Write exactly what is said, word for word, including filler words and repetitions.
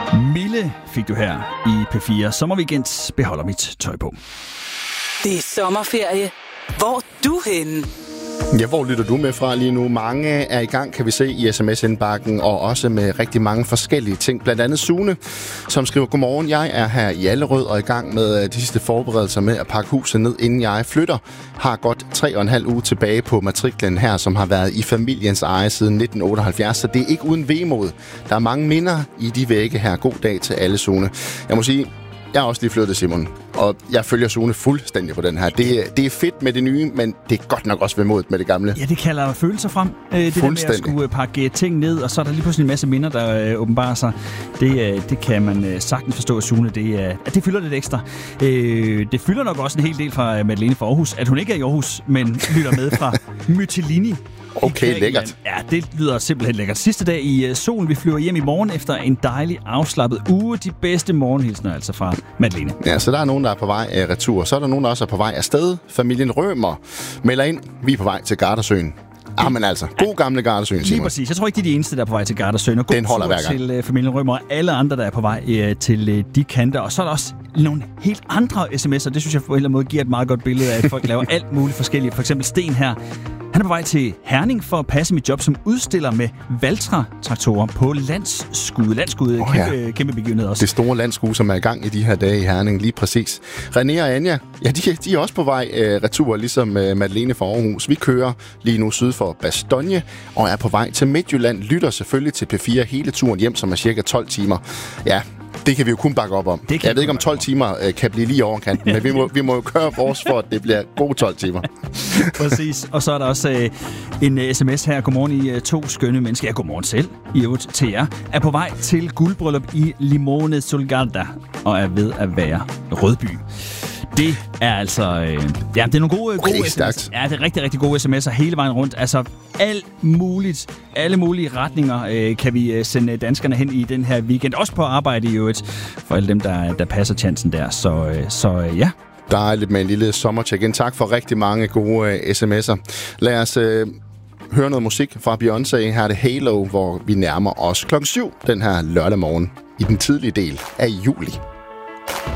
Mille fik du her i P fire Sommerweekend. Beholder mit tøj på. Det er sommerferie. Hvor er du henne? Ja, hvor lytter du med fra lige nu? Mange er i gang, kan vi se, i sms-indbakken, og også med rigtig mange forskellige ting. Blandt andet Sune, som skriver: Godmorgen, jeg er her i Allerød og i gang med de sidste forberedelser med at pakke huset ned, inden jeg flytter. Har godt tre og en halv uge tilbage på matriklen her, som har været i familiens eje siden nitten otteoghalvfjerds, så det er ikke uden vemod. Der er mange minder i de vægge her. God dag til alle, Sune. Jeg må sige, jeg har også lige flyttet, Simon, og jeg følger Sune fuldstændig på den her. Det, det er fedt med det nye, men det er godt nok også vemodigt med det gamle. Ja, det kalder følelser frem. Det der med at skulle pakke ting ned, og så er der lige pludselig en masse minder, der øh, åbenbarer sig. Det, det kan man øh, sagtens forstå, at Sune, det, øh, det fylder lidt ekstra. Øh, det fylder nok også en hel del fra Madeleine fra Aarhus, at hun ikke er i Aarhus, men lytter med fra Mytilini. Okay, lækkert. Ja, det lyder simpelthen lækkert. Sidste dag i uh, solen. Vi flyver hjem i morgen efter en dejlig afslappet uge. De bedste morgenhilsner altså fra Madeleine. Ja, så der er nogen, der er på vej uh, retur. Så er der nogen, der også er på vej afsted. Familien Rømer melder ind. Vi er på vej til Gardasøen. Ah, men altså, god gamle Gardasøen, Simon. Lige præcis. Jeg tror ikke, de er de eneste, der er på vej til Gardasøen. Og god Den holder hver gang. til uh, familien Rømer og alle andre, der er på vej uh, til uh, de kanter. Og så er der også nogle helt andre sms'er. Det synes jeg på en eller anden måde giver et meget godt billede af, at folk laver alt muligt forskelligt. For eksempel Sten her. Han er på vej til Herning for at passe mit job som udstiller med Valtra-traktorer på Landsskud. Landsskud, oh, kæmpe, ja. kæmpe begivenhed også. Det store Landsskud, som er i gang i de her dage i Herning, lige præcis. René og Anja, ja, de, de er også på vej øh, retur, ligesom øh, Madeleine fra Aarhus. Vi kører lige nu syd for Bastogne og er på vej til Midtjylland. Lytter selvfølgelig til P fire hele turen hjem, som er cirka tolv timer. Ja, det kan vi jo kun bakke op om. Jeg ved ikke, om tolv timer øh, kan blive lige overkanten, men vi må, vi må jo køre vores for, at det bliver gode tolv timer. Præcis. Og så er der også øh, en uh, sms her. Godmorgen, I uh, to skønne mennesker. Ja, godmorgen selv. I øvrigt til jer. Er på vej til guldbryllup i Limone Solgarda og er ved at være Rødby. Det er altså... Øh, ja, det er nogle gode, gode okay, sms'er. Ja, det er rigtig, rigtig gode sms'er hele vejen rundt. Altså, alt muligt, alle mulige retninger øh, kan vi øh, sende danskerne hen i den her weekend. Også på arbejde i øvrigt, for alle dem, der, der passer chancen der. Så, øh, så øh, ja. Dejligt med en lille sommercheck-in. Tak for rigtig mange gode øh, sms'er. Lad os... Øh høre noget musik fra Beyoncé. Her er det Halo, hvor vi nærmer os klokken syv den her lørdag morgen i den tidlige del af juli.